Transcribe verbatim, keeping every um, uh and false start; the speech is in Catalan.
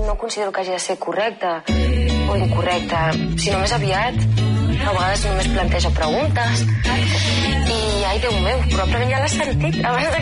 no considero que hagi de ser correcta o incorrecta, sinó més aviat a vegades només planteja preguntes i, ai, Déu meu, probablement ja l'has sentit abans de